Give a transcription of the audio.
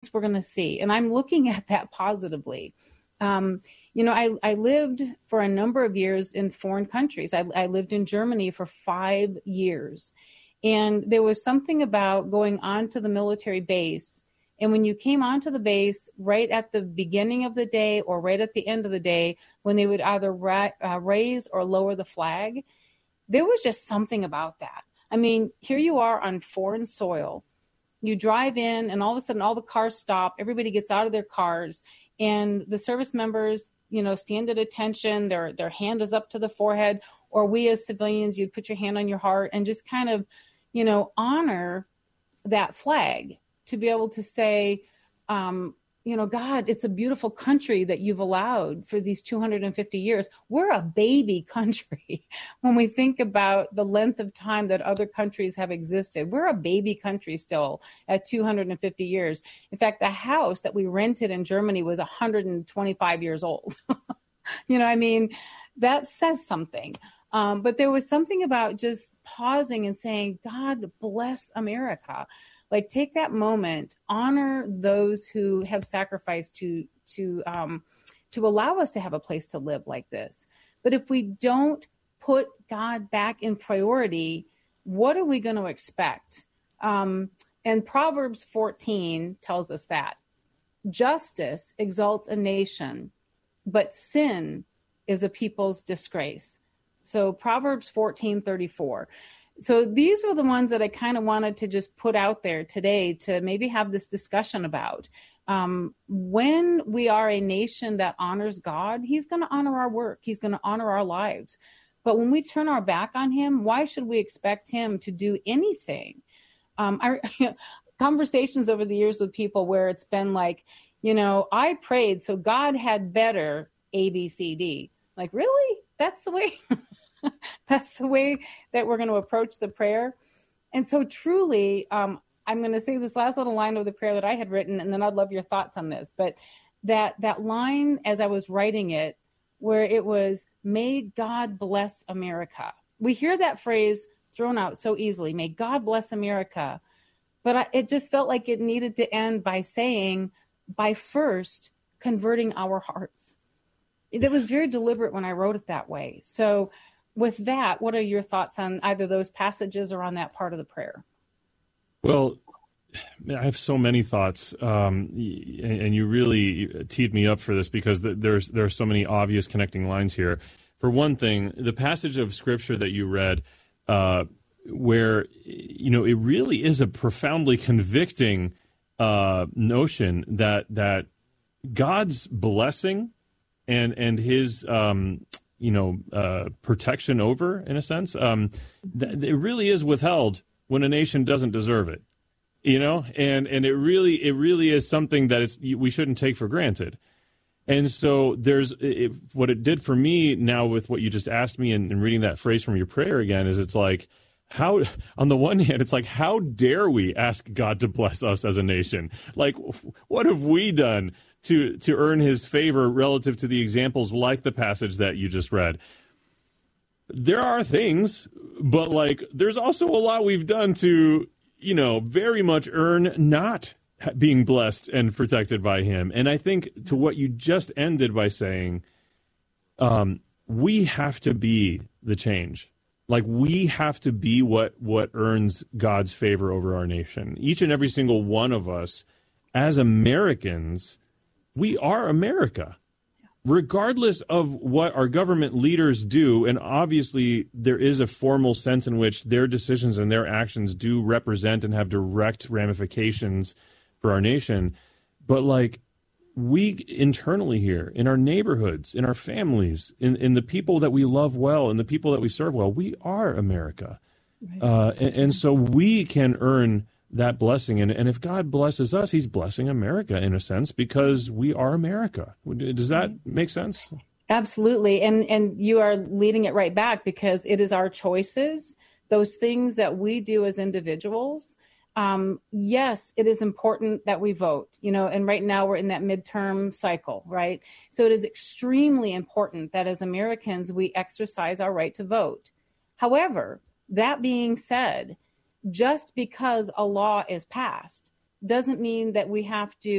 difference we're going to see. And I'm looking at that positively. I lived for a number of years in foreign countries. I lived in Germany for 5 years. And there was something about going onto the military base. And when you came onto the base right at the beginning of the day or right at the end of the day, when they would either raise or lower the flag, there was just something about that. I mean, here you are on foreign soil. You drive in and all of a sudden all the cars stop. Everybody gets out of their cars and the service members, stand at attention. Their hand is up to the forehead, or we as civilians, you'd put your hand on your heart and just kind of, honor that flag to be able to say, God, it's a beautiful country that you've allowed for these 250 years. We're a baby country when we think about the length of time that other countries have existed. We're a baby country still at 250 years. In fact, the house that we rented in Germany was 125 years old. That says something. But there was something about just pausing and saying, God bless America. Like, take that moment, honor those who have sacrificed to allow us to have a place to live like this. But if we don't put God back in priority, what are we going to expect? And Proverbs 14 tells us that justice exalts a nation, but sin is a people's disgrace. So Proverbs 14:34. So these were the ones that I kind of wanted to just put out there today to maybe have this discussion about. When we are a nation that honors God, he's going to honor our work. He's going to honor our lives. But when we turn our back on him, why should we expect him to do anything? Conversations over the years with people where it's been like, I prayed so God had better A, B, C, D. Like, really? That's the way? That's the way that we're going to approach the prayer. And so truly, I'm going to say this last little line of the prayer that I had written, and then I'd love your thoughts on this. But that line, as I was writing it, where it was, may God bless America. We hear that phrase thrown out so easily, may God bless America. But it just felt like it needed to end by saying, by first converting our hearts. It was very deliberate when I wrote it that way. So with that, what are your thoughts on either those passages or on that part of the prayer? Well, I have so many thoughts, and you really teed me up for this because there are so many obvious connecting lines here. For one thing, the passage of Scripture that you read, where it really is a profoundly convicting notion that God's blessing and His protection over, in a sense, it really is withheld when a nation doesn't deserve it. And it really is something that we shouldn't take for granted. And so what it did for me now with what you just asked me and reading that phrase from your prayer again is it's like, how, on the one hand, it's like, how dare we ask God to bless us as a nation? Like, what have we done to earn his favor relative to the examples like the passage that you just read? There are things, but there's also a lot we've done to, very much earn not being blessed and protected by him. And I think to what you just ended by saying, we have to be the change. We have to be what earns God's favor over our nation. Each and every single one of us, as Americans, we are America. Regardless of what our government leaders do, and obviously there is a formal sense in which their decisions and their actions do represent and have direct ramifications for our nation, but we internally here, in our neighborhoods, in our families, in the people that we love well, and the people that we serve well, we are America. Right. And so we can earn that blessing. And if God blesses us, he's blessing America in a sense because we are America. Does that make sense? Absolutely. And you are leading it right back because it is our choices, those things that we do as individuals. Yes, it is important that we vote, and right now we're in that midterm cycle, right? So it is extremely important that as Americans, we exercise our right to vote. However, that being said, just because a law is passed doesn't mean that we have to